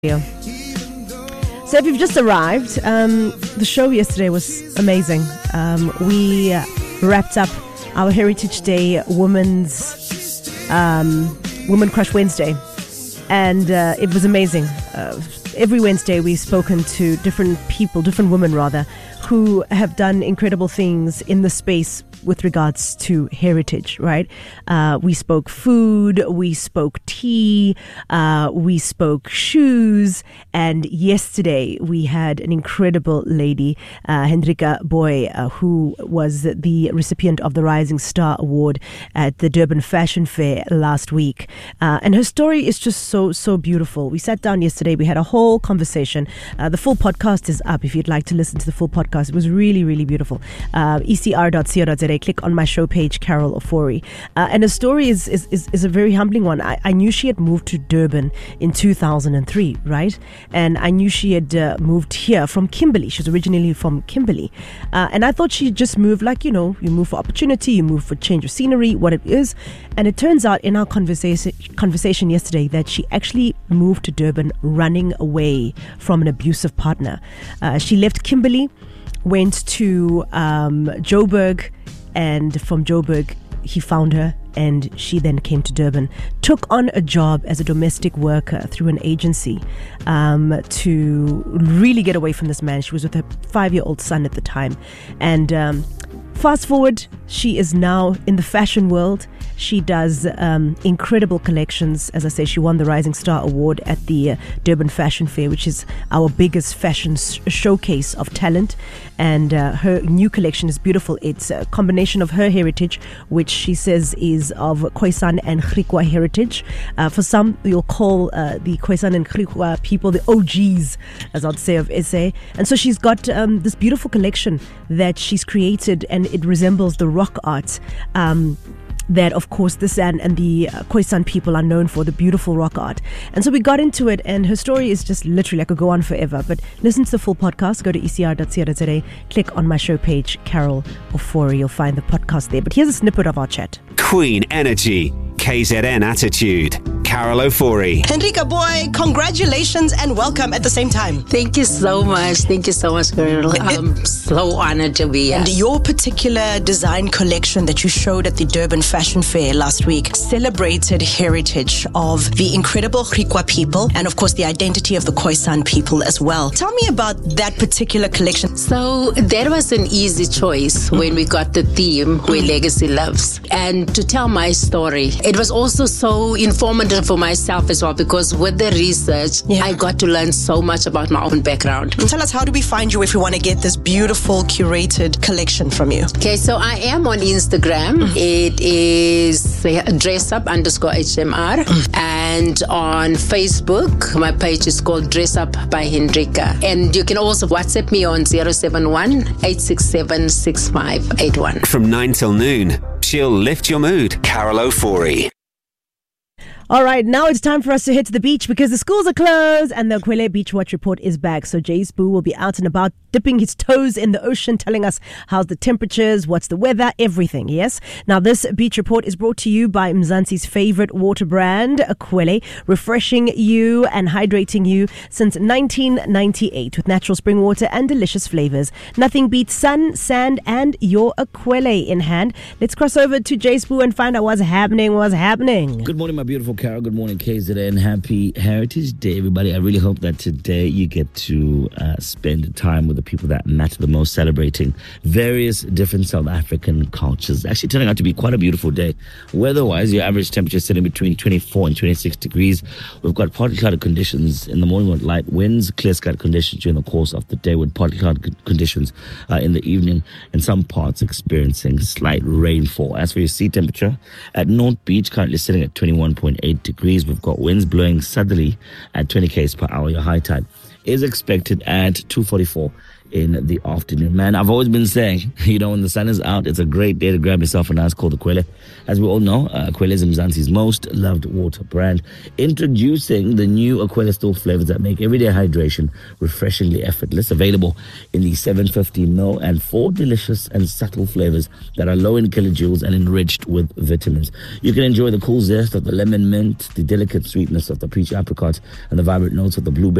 So if you've just arrived, the show yesterday was amazing. We wrapped up our Heritage Day Women Crush Wednesday, and it was amazing. Every Wednesday we've spoken to different people, different women rather, who have done incredible things in the space with regards to heritage, right? We spoke food, we spoke tea, we spoke shoes, and yesterday we had an incredible lady, Hendrika Boy, who was the recipient of the Rising Star Award at the Durban Fashion Fair last week. And her story is just so beautiful. We sat down yesterday, we had a whole conversation. The full podcast is up if you'd like to listen to the full podcast. It was really beautiful. ecr.co.za. Click on my show page, Carol Ofori. And her story is a very humbling one. I knew she had moved to Durban in 2003, right? And I knew she had moved here from Kimberley. She was originally from Kimberley. And I thought she just moved like, you move for opportunity, you move for change of scenery, what it is. And it turns out in our conversation yesterday that she actually moved to Durban running away from an abusive partner. She left Kimberley, went to Joburg, and from Joburg he found her, and she then came to Durban, took on a job as a domestic worker through an agency to really get away from this man. She was with her 5-year-old son at the time, and fast forward, she is now in the fashion world. She does incredible collections. As I say, she won the Rising Star Award at the Durban Fashion Fair, which is our biggest fashion showcase of talent. And her new collection is beautiful. It's a combination of her heritage, which she says is of Khoisan and Griqua heritage. For some, you'll call the Khoisan and Griqua people the OGs, as I'd say, of SA. And so she's got this beautiful collection that she's created, and it resembles the rock art that, of course, the San and the Khoisan people are known for, the beautiful rock art. And so we got into it, and her story is just literally, I could go on forever. But listen to the full podcast. Go to ecr.co.za, click on my show page, Carol Ofori. You'll find the podcast there. But here's a snippet of our chat. Queen Energy, KZN Attitude, Carol Ofori. Hendrika Boy, congratulations and welcome at the same time. Thank you so much. Thank you so much, Carol. I'm so honored to be here. And your particular design collection that you showed at the Durban Fashion Fair last week celebrated heritage of the incredible Griqua people and, of course, the identity of the Khoisan people as well. Tell me about that particular collection. So that was an easy choice when we got the theme where legacy lives. And to tell my story, it was also so informative for myself as well, because with the research, I got to learn so much about my own background. And tell us, how do we find you if we want to get this beautiful curated collection from you? Okay, so I am on Instagram. It is dressup_HMR. And on Facebook, my page is called Dress Up by Hendrika. And you can also WhatsApp me on 071-867-6581. From 9 till noon, she'll lift your mood. Carol Ofori. All right, now it's time for us to head to the beach because the schools are closed and the Kwele Beach Watch Report is back. So Jay Spoo will be out and about, dipping his toes in the ocean, telling us how's the temperatures, what's the weather, everything, yes? Now, this beach report is brought to you by Mzansi's favorite water brand, Kwele, refreshing you and hydrating you since 1998 with natural spring water and delicious flavors. Nothing beats sun, sand, and your Kwele in hand. Let's cross over to Jay Spoo and find out what's happening. Good morning, my beautiful Carol. Good morning, KZN. Happy Heritage Day, everybody. I really hope that today you get to spend time with the people that matter the most, celebrating various different South African cultures. Actually turning out to be quite a beautiful day. Weather-wise, your average temperature is sitting between 24 and 26 degrees. We've got partly clouded conditions in the morning with light winds, clear sky conditions during the course of the day with partly clouded conditions in the evening, and some parts experiencing slight rainfall. As for your sea temperature, at North Beach, currently sitting at 21.8 degrees. We've got winds blowing southerly at 20 km per hour. Your high tide is expected at 2:44 in the afternoon. Man, I've always been saying, when the sun is out, it's a great day to grab yourself a nice cold Kwele. As we all know, Kwele is Mzansi's most loved water brand. Introducing the new Kwele Store flavors that make everyday hydration refreshingly effortless. Available in the 750ml and 4 delicious and subtle flavors that are low in kilojoules and enriched with vitamins. You can enjoy the cool zest of the lemon mint, the delicate sweetness of the peach apricot, and the vibrant notes of the blueberry